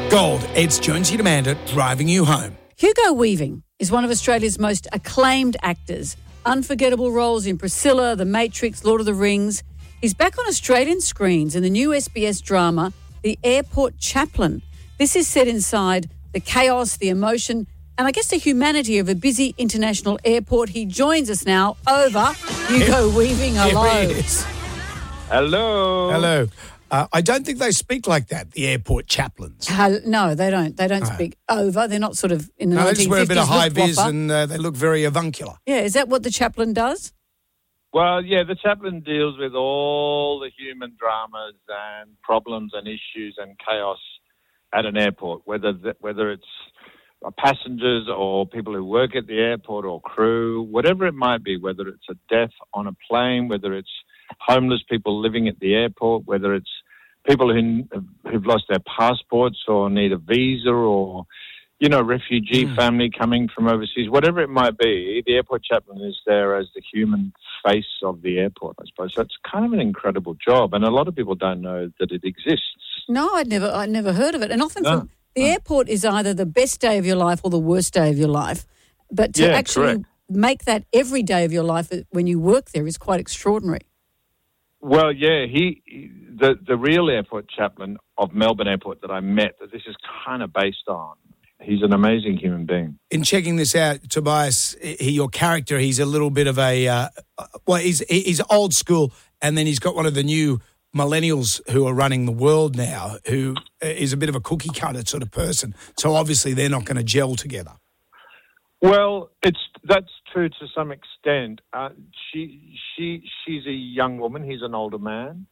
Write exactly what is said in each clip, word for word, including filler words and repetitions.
Gold, it's Jonesy Amanda driving you home. Hugo Weaving is one of Australia's most acclaimed actors. Unforgettable roles in Priscilla, The Matrix, Lord of the Rings. He's back on Australian screens in the new S B S drama, The Airport Chaplain. This is set inside the chaos, the emotion, and I guess the humanity of a busy international airport. He joins us now over Hugo Weaving. Hello. Here he is. Hello. Hello. Uh, I don't think they speak like that, the airport chaplains. Hel- no, they don't. They don't No. speak over. They're not sort of in the No, they nineteen just wear a bit of high fifties vis Luftwaffe. and uh, they look very avuncular. Yeah, is that what the chaplain does? Well, yeah, the chaplain deals with all the human dramas and problems and issues and chaos at an airport, whether th- whether it's passengers or people who work at the airport or crew, whatever it might be, whether it's a death on a plane, whether it's homeless people living at the airport, whether it's people who, who've lost their passports or need a visa or, you know, refugee Mm. family coming from overseas, whatever it might be, the airport chaplain is there as the human face of the airport, I suppose. So it's kind of an incredible job, and a lot of people don't know that it exists. No, I'd never, I'd never heard of it. And often, No, from, the no. airport is either the best day of your life or the worst day of your life. But to Yeah, actually correct. make that every day of your life when you work there is quite extraordinary. Well, yeah, he, the the real airport chaplain of Melbourne Airport that I met, that this is kind of based on. He's an amazing human being. In checking this out, Tobias, he, your character, he's a little bit of a, uh, well, he's he's old school, and then he's got one of the new millennials who are running the world now, who is a bit of a cookie cutter sort of person. So obviously they're not going to gel together. Well, it's that's true to some extent. Uh, she she she's a young woman. He's an older man.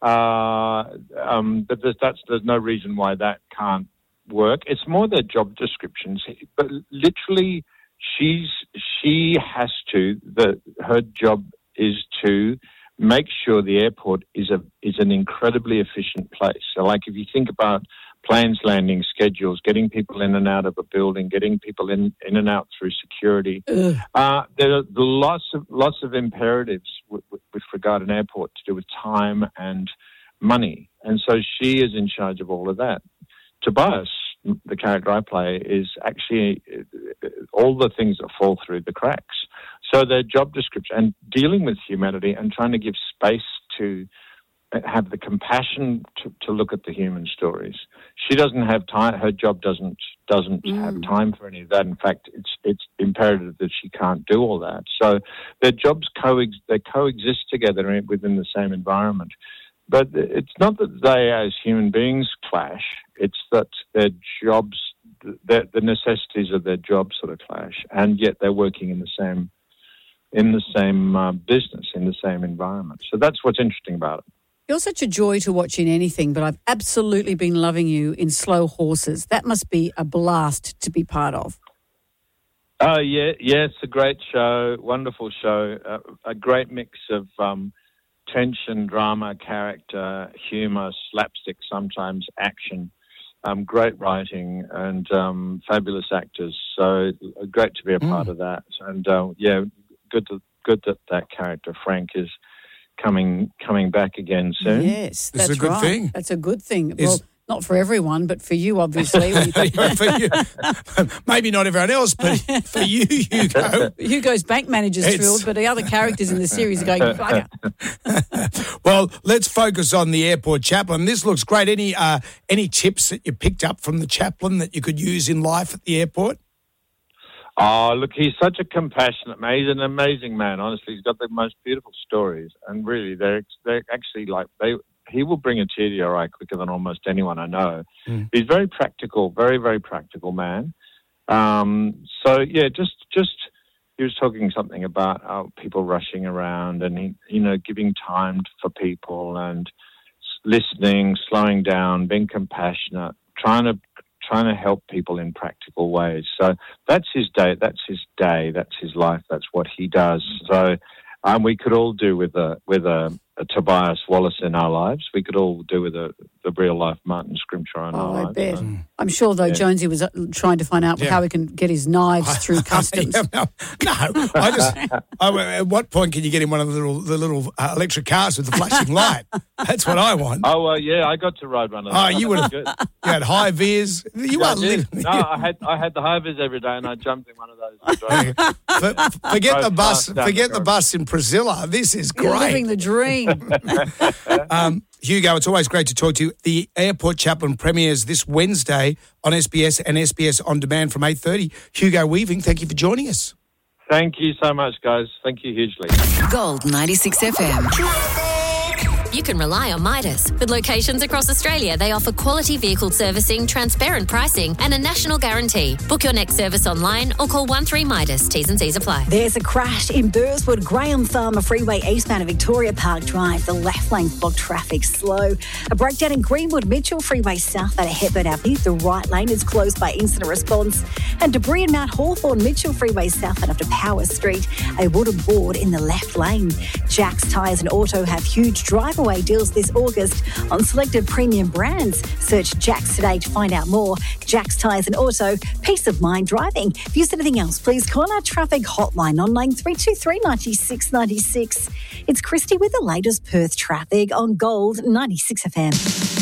Uh, um, but there's, that's there's no reason why that can't work. It's more their job descriptions. But literally, she's she has to. The her job is to make sure the airport is a is an incredibly efficient place. So, like if you think about planes landing schedules, getting people in and out of a building, getting people in, in and out through security. Ugh. Uh, there are lots of lots of imperatives with, with, with regard to an airport to do with time and money, and so she is in charge of all of that. Tobias, the character I play, is actually uh, all the things that fall through the cracks. So their job description and dealing with humanity and trying to give space to have the compassion to, to look at the human stories. She doesn't have time. Her job doesn't doesn't Mm. have time for any of that. In fact, it's it's imperative that she can't do all that. So their jobs coex they coexist together in, within the same environment. But it's not that they, as human beings, clash. It's that their jobs, the, the necessities of their jobs, sort of clash, and yet they're working in the same in the same uh, business, in the same environment. So that's what's interesting about it. You're such a joy to watch in anything, but I've absolutely been loving you in Slow Horses. That must be a blast to be part of. Oh, yeah, yeah, it's a great show, wonderful show, uh, a great mix of um, tension, drama, character, humour, slapstick, sometimes action, um, great writing and um, fabulous actors. So uh, great to be a part Mm. of that. And, uh, yeah, good, to, good that that character, Frank, is coming coming back again soon. Yes, This is that's a good right. thing. That's a good thing. Is- well, not for everyone, but for you, obviously. For you. Maybe not everyone else, but for you, Hugo. Hugo's bank manager's It's- thrilled, but the other characters in the series are going, bugger. Well, let's focus on the airport chaplain. This looks great. Any uh, any tips that you picked up from the chaplain that you could use in life at the airport? Oh, look, he's such a compassionate man. He's an amazing man, honestly. He's got the most beautiful stories. And really, they're, they're actually like, they. he will bring a tear to your eye quicker than almost anyone I know. Mm. He's very practical, very, very practical man. Um, so, yeah, just, just he was talking something about uh, people rushing around and, he, you know, giving time for people and listening, slowing down, being compassionate, trying to trying to help people in practical ways. So that's his day. That's his day. That's his life. That's what he does. So um, we could all do with a with a a Tobias Wallace in our lives. We could all do with a the real life Martin Scrimshaw in Oh, our I lives. bet. So, I'm sure, though, yeah. Jonesy was uh, trying to find out Yeah. how he can get his knives through customs. Yeah, no, no, I just. I, at what point can you get in one of the little the little uh, electric cars with the flashing light? That's what I want. Oh, well, yeah, I got to ride one of Oh, those. you would have. Good. You had high vis. You Yeah, I are did. literally. No, I had I had the high vis every day, and I jumped in one of those. and drove. For- forget the Drove bus. fast down Forget the the bus in Priscilla. This is You're living great. the dream. Um, Hugo, it's always great to talk to you. The Airport Chaplain premieres this Wednesday on S B S and S B S On Demand from eight thirty. Hugo Weaving, thank you for joining us. Thank you so much, guys. Thank you hugely. Gold ninety-six F M. You can rely on Midas. With locations across Australia, they offer quality vehicle servicing, transparent pricing, and a national guarantee. Book your next service online or call one three Midas. T's and C's apply. There's a crash in Burswood, Graham Farmer Freeway eastbound of Victoria Park Drive. The left lane blocked traffic slow. A breakdown in Greenwood Mitchell Freeway south out of Hepburn Avenue. The right lane is closed by incident response. And debris in Mount Hawthorn Mitchell Freeway south out after Power Street. A wooden board in the left lane. Jack's Tyres and Auto have huge drive-away deals this August on selected premium brands. Search Jack's today to find out more. Jack's Tyres and Auto, peace of mind driving. If you see anything else, please call our traffic hotline on nine three two three, nine six nine six. It's Christy with the latest Perth traffic on Gold ninety-six F M.